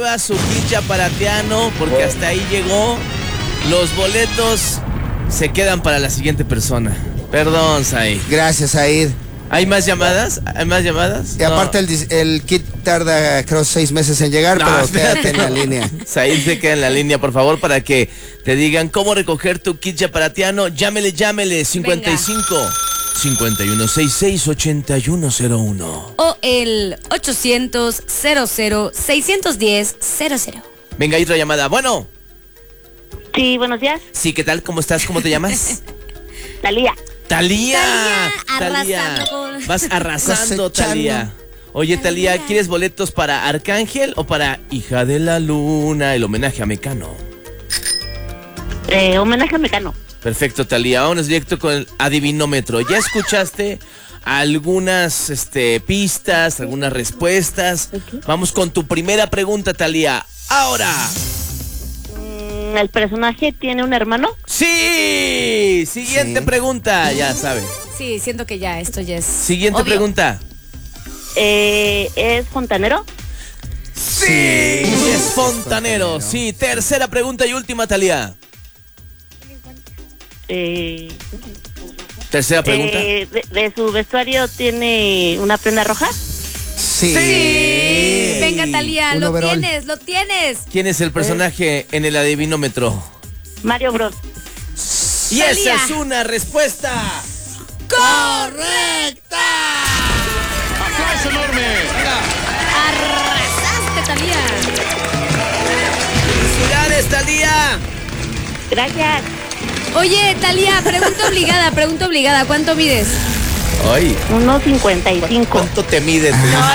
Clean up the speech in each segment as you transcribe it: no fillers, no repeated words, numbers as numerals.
lleva su kit yaparatiano porque hasta ahí llegó. Los boletos se quedan para la siguiente persona. Perdón, Said. Gracias, Said. ¿Hay más llamadas? ¿Hay más llamadas? Y aparte el kit tarda, creo, 6 meses en llegar, pero espérate, quédate en la línea. Said se queda en la línea, por favor, para que te digan cómo recoger tu kit yaparatiano. Llámele, 55 5166 8101. O el 800 00 610 00. Venga, hay otra llamada. Bueno. Sí, buenos días. Sí, ¿qué tal? ¿Cómo estás? ¿Cómo te llamas? Talía. Talía. Arrasando. Vas arrasando, Cosechando. Talía. Oye, Talía, ¿quieres boletos para Arcángel o para Hija de la Luna? El homenaje a Mecano. Homenaje a Mecano. Perfecto, Talía. Vámonos directo con el adivinómetro. ¿Ya escuchaste algunas pistas, algunas respuestas? Vamos con tu primera pregunta, Talía. Ahora. ¿El personaje tiene un hermano? ¡Sí! Siguiente pregunta, ya sabe. Sí, siento que ya, esto ya es. Siguiente obvio. pregunta. ¿Es fontanero? Sí, es fontanero. Sí, tercera pregunta y última, Talía. Tercera pregunta. ¿De su vestuario tiene una prenda roja? Sí. Venga, Talía, Un lo overall. tienes. ¿Quién es el personaje en el adivinómetro? Mario Bros. Y Talía. esa es una respuesta ¡correcta! ¡Aplauso enorme! Arrasaste, Talía. ¡Felicidades, Talía! Gracias. Oye, Talía, pregunta obligada. ¿Cuánto mides? Ay, 1.55. ¿cuánto te mides?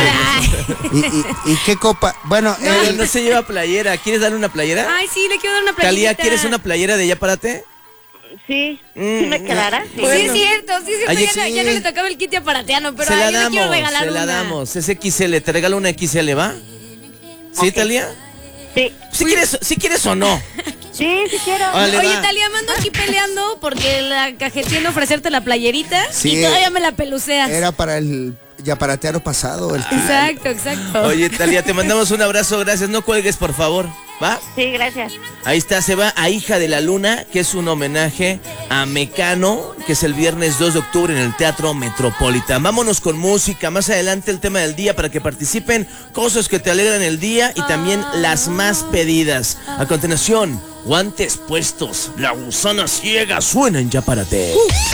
¿Y qué copa? Bueno, No se lleva playera. ¿Quieres darle una playera? Ay, sí, le quiero dar una playita. Talía, ¿quieres una playera de Ya Párate? Sí, sí me quedará. Sí. Sí, es cierto, Ay, ya no le tocaba el kit yaparatiano, pero Se la yo le quiero damos, regalar se la una. damos. Es XL, te regalo una XL, ¿va? ¿Sí, Ok. Talía? Sí, Si quieres o no. sí quiero. Órale, Oye, va. Talía, mando aquí peleando porque la cajeteé en ofrecerte la playerita Sí, y todavía me la peluceas. era para el yaparateano pasado. Exacto. Oye, Talía, te mandamos un abrazo, gracias. No cuelgues, por favor, ¿va? Sí, gracias. Ahí está, se va a Hija de la Luna, que es un homenaje a Mecano, que es el viernes 2 de octubre en el Teatro Metropolitan. Vámonos con música, más adelante el tema del día para que participen, cosas que te alegran el día y también las más pedidas. A continuación, guantes puestos, la gusana ciega suena en Ya Párate.